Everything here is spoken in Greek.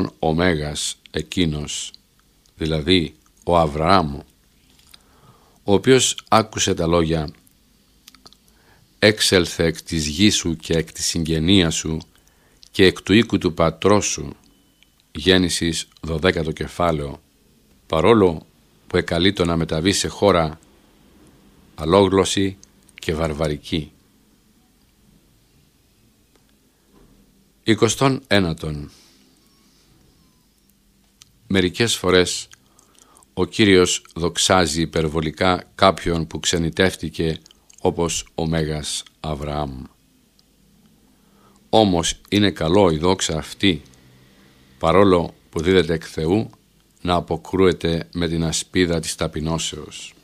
ο Μέγας εκείνος, δηλαδή ο Αβραάμ, ο οποίος άκουσε τα λόγια «Έξελθε εκ της γης σου και εκ της συγγενείας σου και εκ του οίκου του πατρός σου», Γέννησης 12ο κεφάλαιο, παρόλο που εκαλείτο να μεταβεί σε χώρα αλόγλωση και βαρβαρική. 21. Μερικές φορές ο Κύριος δοξάζει υπερβολικά κάποιον που ξενιτεύτηκε όπως ο Μέγας Αβραάμ. Όμως είναι καλό η δόξα αυτή, παρόλο που δίδεται εκ Θεού, να αποκρούεται με την ασπίδα της ταπεινώσεως.